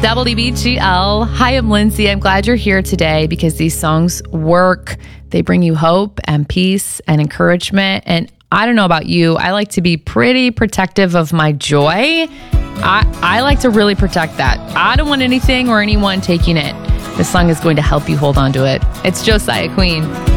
WBGL. Hi, I'm Lindsay. I'm glad you're here today because these songs work. They bring you hope and peace and encouragement. And I don't know about you, I like to be pretty protective of my joy. I like to really protect that. I don't want anything or anyone taking it. This song is going to help you hold on to it. It's Josiah Queen.